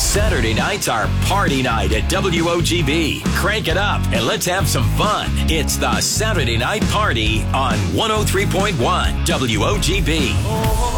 Saturday nights are party night at WOGB. Crank it up and let's have some fun. It's the Saturday Night Party on 103.1 WOGB.